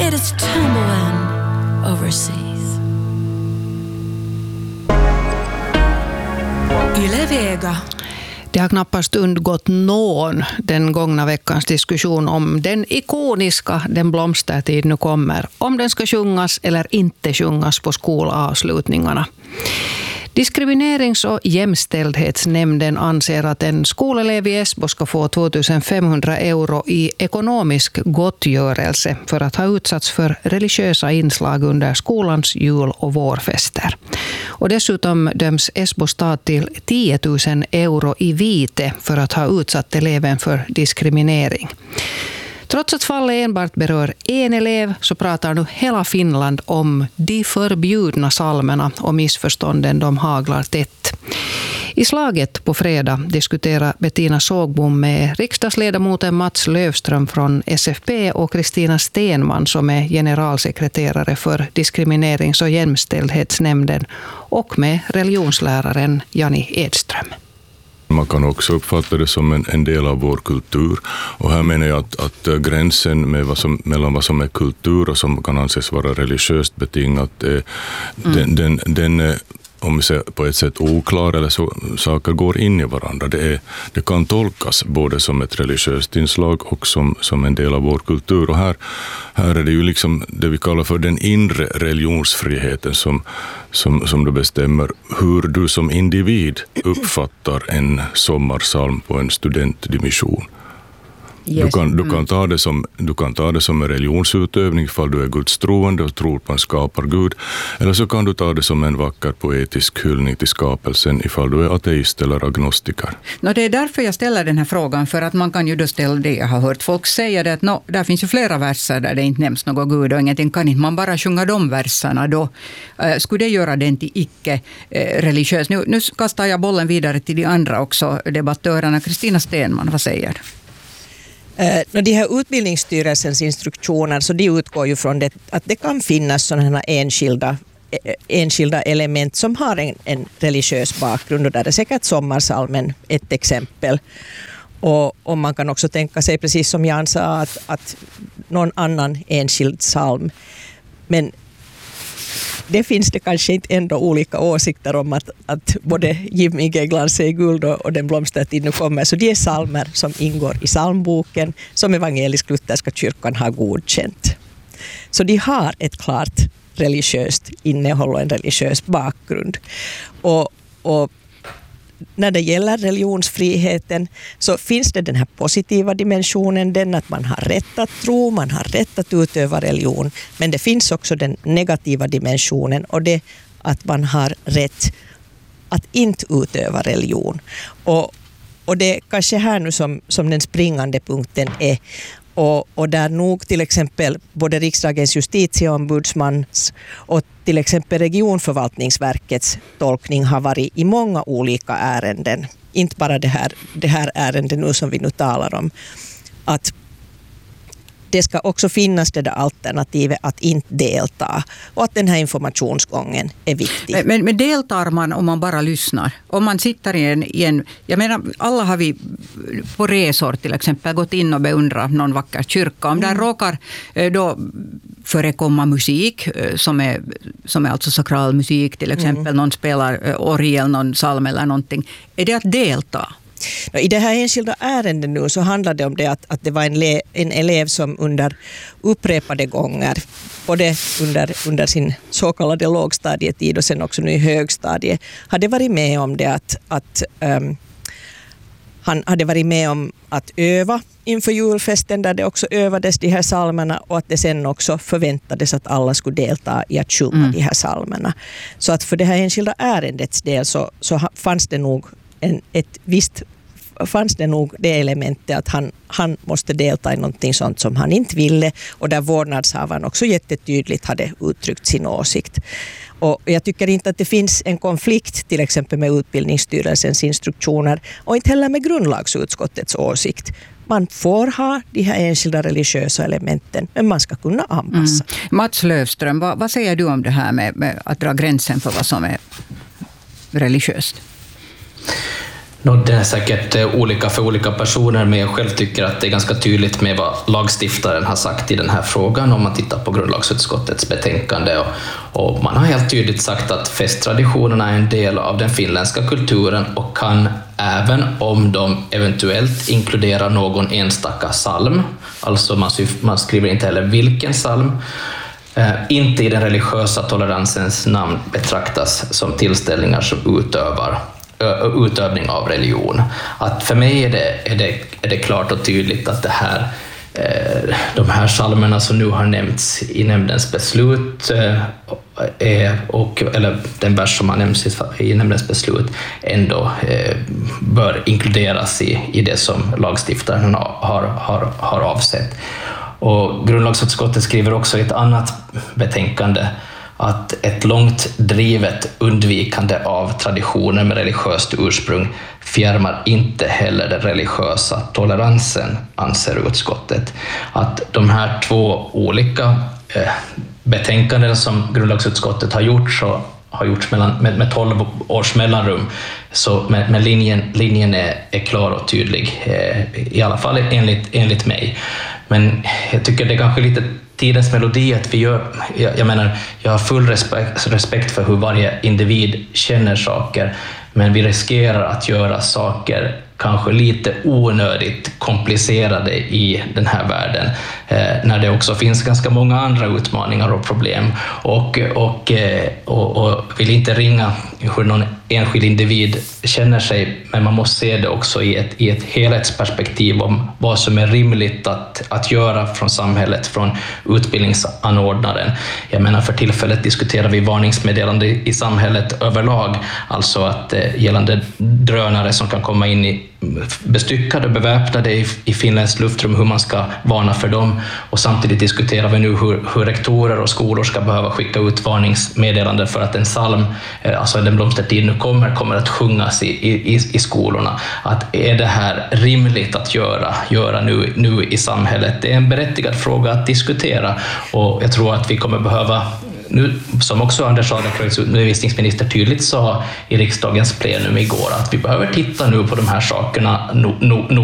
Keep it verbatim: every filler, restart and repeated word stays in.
and it's tumbling overseas. Yle Vega. Det har knappast undgått någon den gångna veckans diskussion om den ikoniska Den blomstertid nu kommer, om den ska sjungas eller inte sjungas på skolavslutningarna. Diskriminerings- och jämställdhetsnämnden anser att en skolelev i Esbo ska få tvåtusenfemhundra euro i ekonomisk gottgörelse för att ha utsatts för religiösa inslag under skolans jul- och vårfester. Och dessutom döms Esbo stad till tio tusen euro i vite för att ha utsatt eleven för diskriminering. Trots att fallet enbart berör en elev så pratar nu hela Finland om de förbjudna salmerna och missförstånden de haglar tätt. I slaget på fredag diskuterar Bettina Sågbom med riksdagsledamoten Mats Löfström från S F P och Kristina Stenman som är generalsekreterare för diskriminerings- och jämställdhetsnämnden och med religionsläraren Jani Edström. Man kan också uppfatta det som en, en del av vår kultur. Och här menar jag att, att gränsen med vad som, mellan vad som är kultur och som kan anses vara religiöst betingat, eh, mm. den, den, den är, om vi säger på ett sätt oklar, eller så saker går in i varandra. Det, är, det kan tolkas både som ett religiöst inslag och som, som en del av vår kultur. Och här, här är det ju liksom det vi kallar för den inre religionsfriheten som, som, som då bestämmer hur du som individ uppfattar en sommarsalm på en studentdimission. Yes. Du, kan, du, kan ta det som, du kan ta det som en religionsutövning ifall du är gudstroende och tror på en skapargud. Eller så kan du ta det som en vacker poetisk hyllning till skapelsen ifall du är ateist eller agnostiker. No, det är därför jag ställer den här frågan, för att man kan ju då ställa det. Jag har hört folk säga det att no, där finns ju flera verser där det inte nämns något gud och ingenting. Kan inte man bara sjunga de verserna då? Uh, skulle det göra den till icke-religiös? Nu, nu kastar jag bollen vidare till de andra också, debattörerna. Kristina Stenman, vad säger du? Uh, de här utbildningsstyrelsens instruktioner, så de utgår ju från det, att det kan finnas sådana enskilda, enskilda element som har en, en religiös bakgrund, och där är säkert sommarsalmen ett exempel. Och, och man kan också tänka sig, precis som Jan sa, att, att någon annan enskild salm. Men det finns det kanske inte ändå olika åsikter om att, att både Giv mig glans i guld och, och Den blomstertid nu kommer. Så det är salmer som ingår i salmboken som evangelisk-lutherska kyrkan har godkänt. Så de har ett klart religiöst innehåll och en religiös bakgrund. Och, och när det gäller religionsfriheten så finns det den här positiva dimensionen, den att man har rätt att tro, man har rätt att utöva religion. Men det finns också den negativa dimensionen, och det att man har rätt att inte utöva religion. Och, och det är kanske här nu som, som den springande punkten är. Och, och där nog till exempel både riksdagens justitieombudsmans och till exempel regionförvaltningsverkets tolkning har varit i många olika ärenden. Inte bara det här, det här ärendet nu som vi nu talar om. Att det ska också finnas det där alternativet att inte delta, och att den här informationsgången är viktig. Men, men, men deltar man om man bara lyssnar? Om man sitter i en, i en... Jag menar, alla har vi på resor till exempel gått in och beundrat någon vacker kyrka. Om mm. där råkar då förekomma musik som är, som är alltså sakral musik till exempel. Mm. Någon spelar orgel, någon psalm eller någonting. Är det att delta? I det här enskilda ärendet nu så handlar det om det att, att det var en, le, en elev som under upprepade gånger, både under, under sin så kallade lågstadietid och sen också nu i högstadiet, hade varit med om det att, att um, han hade varit med om att öva inför julfesten där det också övades de här salmerna, och att det sen också förväntades att alla skulle delta i att sjunga mm. de här salmerna. Så att för det här enskilda ärendets del så, så fanns det nog En, ett visst fanns det nog det elementet att han, han måste delta i någonting sånt som han inte ville, och där vårdnadshavaren också jättetydligt hade uttryckt sin åsikt. Och jag tycker inte att det finns en konflikt till exempel med utbildningsstyrelsens instruktioner och inte heller med grundlagsutskottets åsikt. Man får ha de här enskilda religiösa elementen, men man ska kunna anpassa. Mm. Mats Löfström, vad, vad säger du om det här med, med att dra gränsen för vad som är religiöst? Det är säkert olika för olika personer, men jag själv tycker att det är ganska tydligt med vad lagstiftaren har sagt i den här frågan om man tittar på grundlagsutskottets betänkande. Och, och man har helt tydligt sagt att festtraditionerna är en del av den finländska kulturen och kan, även om de eventuellt inkluderar någon enstaka psalm, alltså man, man skriver inte heller vilken psalm, eh, inte i den religiösa toleransens namn betraktas som tillställningar som utövar utövning av religion. Att för mig är det, är det, är det klart och tydligt att det här, eh, de här psalmerna som nu har nämnts i nämndens beslut eh, är, och, eller den vers som har nämnts i, i nämndens beslut ändå eh, bör inkluderas i, i det som lagstiftaren har, har, har avsett. Och grundlagsutskottet skriver också i ett annat betänkande att ett långt drivet undvikande av traditioner med religiöst ursprung fjärmar inte heller den religiösa toleransen, anser utskottet. Att de här två olika eh, betänkanden som grundlagsutskottet har gjort så har gjorts mellan, med, med tolv års mellanrum, så med, med linjen, linjen är, är klar och tydlig, eh, i alla fall enligt, enligt mig. Men jag tycker det är kanske lite tidens melodi att vi gör, jag, jag menar, jag har full respekt, respekt för hur varje individ känner saker, men vi riskerar att göra saker kanske lite onödigt komplicerade i den här världen, eh, när det också finns ganska många andra utmaningar och problem, och, och, eh, och, och vill inte ringa hur någon enskild individ känner sig, men man måste se det också i ett, i ett helhetsperspektiv om vad som är rimligt att, att göra från samhället, från utbildningsanordnaren. Jag menar, för tillfället diskuterar vi varningsmeddelande i samhället överlag, alltså att eh, gällande drönare som kan komma in i bestyckade och beväpnade i, i Finlands luftrum, hur man ska varna för dem, och samtidigt diskuterar vi nu hur, hur rektorer och skolor ska behöva skicka ut varningsmeddelanden för att en psalm, alltså Den blomstertid nu kommer, kommer att sjungas i, i, i skolorna. Att är det här rimligt att göra, göra nu, nu i samhället? Det är en berättigad fråga att diskutera, och jag tror att vi kommer behöva nu, som också Anders Adlercreutz, undervisningsminister, tydligt sa i riksdagens plenum igår, att vi behöver titta nu på de här sakerna no, no,